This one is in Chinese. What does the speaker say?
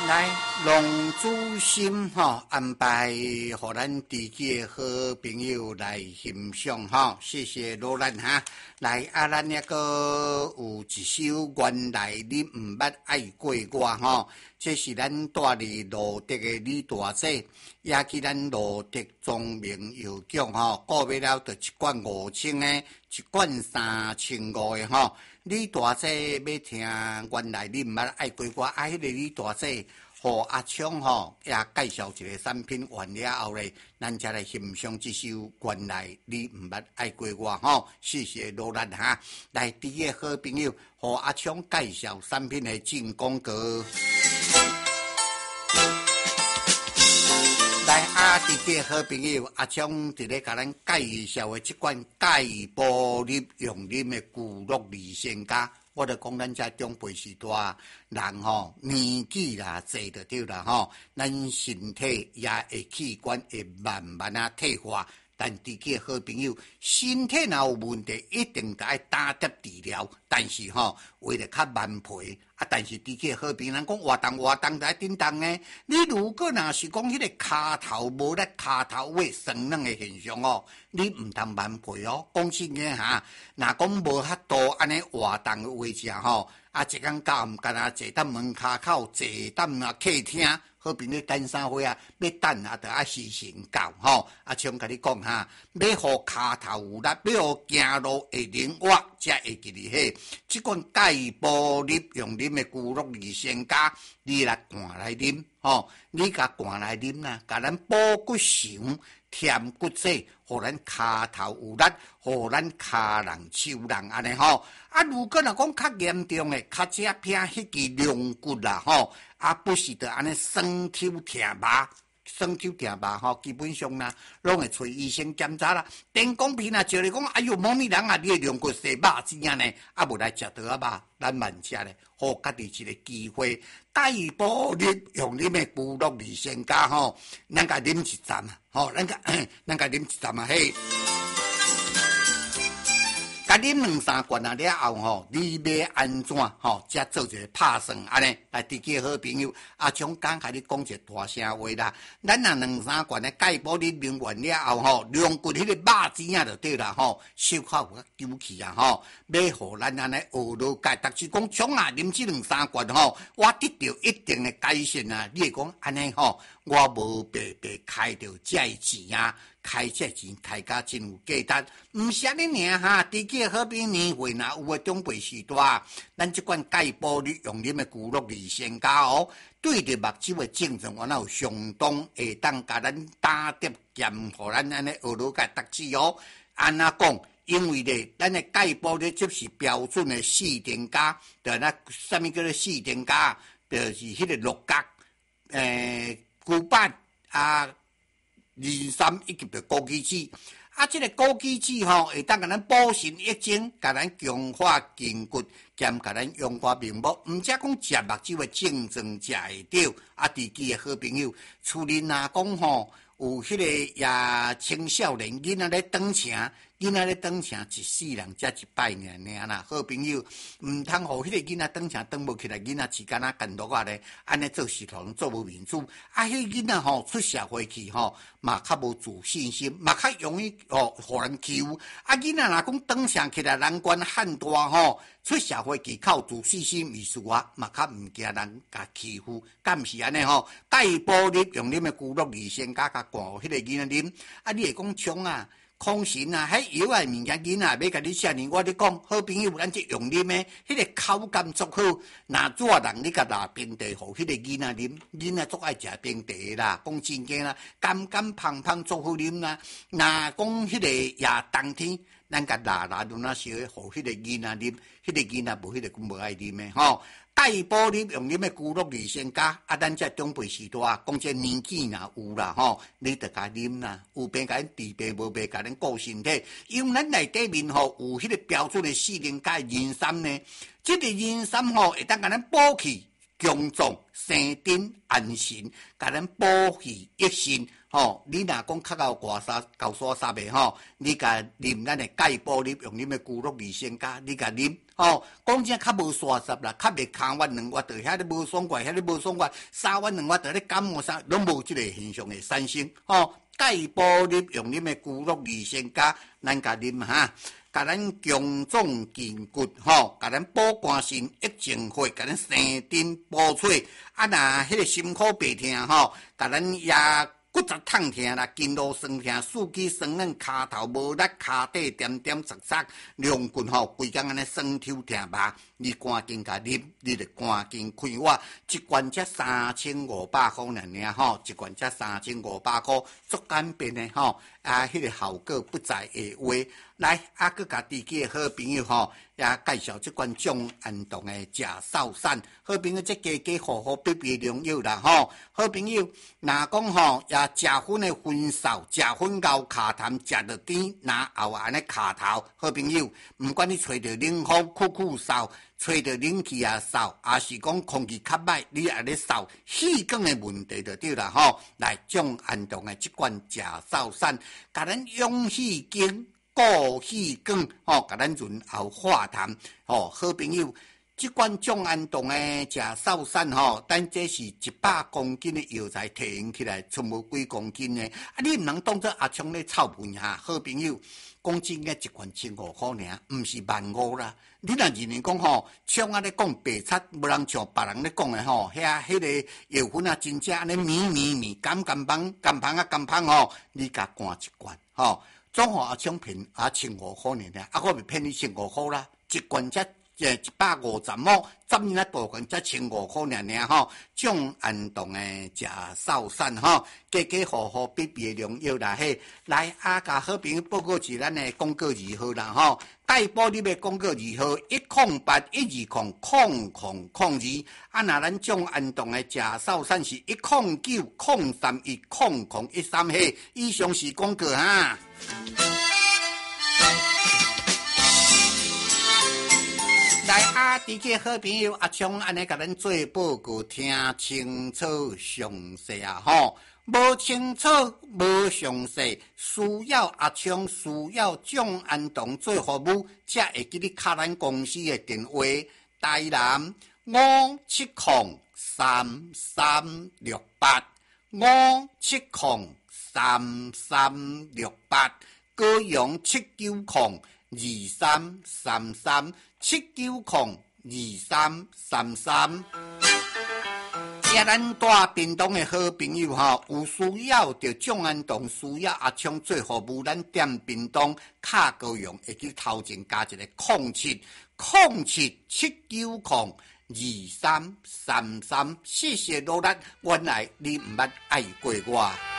来，龙珠心安排，互咱自己的好朋友来欣赏谢谢罗兰来咱那个有一首原来你唔捌爱过我这是咱带嚟罗德的女大姐，也去咱罗德庄名药奖过买了就一罐5000的，一罐3500的女大姐要听原来你唔捌爱过我，迄个女大姐。和阿昌也介绍一个产品完了后咧，咱才来欣赏这首原来你唔捌爱过我谢谢罗兰来第一个好朋友和阿昌介绍产品的进广告。来第一个好朋友阿昌伫咧甲咱介绍的这款钙玻璃用啉的骨碌利仙胶。我就讲咱这长辈时代人年纪啦济就对啦咱身体也会器官会慢慢退化，但自己好朋友身体若有问题，一定该打点治疗。但是为了较慢赔但是自己好朋友人讲活动在叮当呢。你如果若是讲迄个骹头无咧骹头位酸软的现象你唔通慢赔讲真个若讲无法度安尼活动的位置一天到毋干坐踮门骹口，坐踮客厅。好朋友等啥货要等就时辰到像甲你讲要互骹头有力，要互行路会灵活，才会记哩这款钙玻璃用啉的骨碌利仙胶，你来灌来啉你甲灌来啉啦，甲咱补骨肠、添骨质，互咱骹头有力，互咱骹人手人安尼如果若讲较严重的，较只偏迄支龙骨啦不是得安尼酸抽疼麻。酸抽疼麻基本上啦，拢会找医生检查啦。电工片照你讲，哎哟，某咪人你的龙骨是肉子呢，无来食到肉，咱慢食咧，互家己一个机会。钙玻璃用啉的骨碌利仙胶咱甲啉一站咱甲啉一站嘿。甲啉2-3罐了后你要安怎才做一个拍算安尼？来，自己好朋友阿昌刚甲你讲一个大声话啦。咱若2-3罐的钙玻璃啉完了后龙骨迄个肉子就对啦小可有较揪气要互咱安尼学落钙，但是讲冲啉这2-3罐我得到一定的改善你会讲安尼我无白开着这钱开这钱开甲真有价值，毋是安尼尔自己好比年岁若有诶长辈时代，咱即款钙玻璃用啉诶骨碌利仙胶对着目睭诶症状，我有相当会当甲咱打点减，互咱安尼学落甲读书安怎讲？因为咧，咱诶钙玻璃即是标准诶四点加，就那啥物叫做四点加，就是迄个六角骨板23以及着枸杞子这个枸杞子会当甲咱补肾益精，甲咱强化筋骨，兼甲咱阳光明目，毋则讲食目睭的症状才会着自己的好朋友，厝里若讲有迄个也青少年囡仔咧当请，囡仔咧当请一世人才一摆尔啦。好朋友毋通互迄个囡仔当请当无起来，囡仔时间干落咧，安尼做事头做无面子。迄囡仔出社会去嘛较无自信心，嘛较容易互人欺负。囡仔若讲当请起来人管汉大出社会去靠自信心意思嘛较毋惊人甲欺负，敢毋是安尼钙玻璃用啉的骨碌利仙胶甲灌迄个囡仔啉，你会讲冲空神迄药物件囡仔要甲你写呢，我咧讲好朋友，咱这用啉的，迄个口感足好。若热人你甲拿冰茶互迄个囡仔啉，囡仔足爱食冰茶啦。讲真经啦，甘芳足好啉啦。若讲迄个夜冬天，咱甲拿拿烧互迄个囡仔啉，迄个囡仔无迄个无爱啉的钙玻璃用啉的骨碌利仙胶咱这长辈时代讲这年纪若有啦你得甲啉啦，有病甲咱治病，无病甲咱顾身体。因为咱内底面有迄个标准的四零钙人参呢，这个人参会当甲咱补气、强壮、生丁、安神，甲咱补气益肾， 你若讲较到外沙高沙沙的你甲啉咱的钙补粒，用啉的骨碌二仙加，你甲啉讲真较无沙湿啦，较袂骹我2瓦，遐咧无爽快，遐咧无爽快，3瓦2瓦在咧感冒啥，拢无即个现象的产生钙补粒用啉的骨碌二仙加，咱甲啉哈。甲咱强壮筋骨甲咱补肝肾、益精血，甲咱生津补髓。若迄个心口白痛甲咱压骨质痛痛啦、筋络酸痛、四肢酸软、骹头无力、骹底点点杂杂、两棍规工安尼酸痛痛麻，你赶紧甲啉，你就赶紧开我一罐才3500块尔一罐才3500块，足简便的迄个效果不在下话。来，佮甲自己的好朋友也介绍这款种安动的食扫散。好朋友，这家好好比比良友啦好朋友，若讲也食薰的薰扫，食薰熬骹痰，食着甜，若后安尼骹头。好朋友，毋管你吹着冷风，酷酷扫，吹着冷气也扫，也是讲空气较歹，你也咧扫，气管的问题就对啦来，种安动的这款食扫散，甲咱养气经。固气管甲咱润喉化痰好朋友，这款种安动的食扫散但这是100公斤的药材提用起来，剩无几公斤的你毋能当作阿昌咧臭粪哈，好朋友。讲真个，一罐15块尔，毋是15000啦。你若认为讲像咧讲白贼，无人像别人咧讲的迄个药粉啊，真正安尼绵，干芳你甲灌一罐总阿昌骗15块尔，我袂骗你15块啦，一罐才150毛，10年大罐才15块尔种安动的食扫散家好比比良药啦嘿，来甲好朋友报告一咱的广告字号啦钙补你的广告字号10812000002若咱种安动的食扫散是10903100113嘿，以上是广告哈。来伫个好朋友阿昌安尼甲咱做报告，听清楚详细无清楚无详细，需要阿昌需要种安动做服务，才会记你敲咱公司的电话，台南5703368，5703368，高雄7902333，7902333。咱大屏东的好朋友有需要着种安动，需要阿昌做服务，咱店屏东卡高雄会去头前加一个0707902333，谢谢努力，原来你毋捌爱过我。